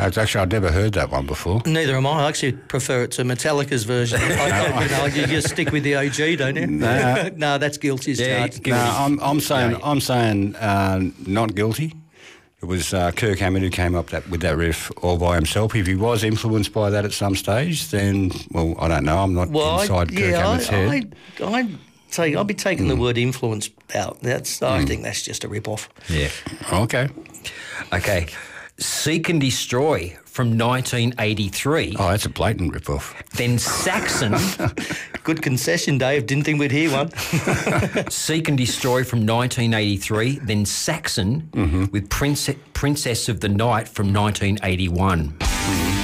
Actually, I'd never heard that one before. Neither am I. I actually prefer it to Metallica's version. You just stick with the OG, don't you? No. No, that's guilty as charged. No, I'm saying not guilty. It was Kirk Hammett who came up with that riff all by himself. If he was influenced by that at some stage, then, well, I don't know. I'm not inside Kirk Hammett's head. I'd be taking the word influence out. I think that's just a rip-off. Yeah. Okay. Seek and Destroy from 1983. Oh, that's a blatant rip-off. Then Saxon. Good concession, Dave. Didn't think we'd hear one. Seek and Destroy from 1983. Then Saxon with Princess of the Night from 1981.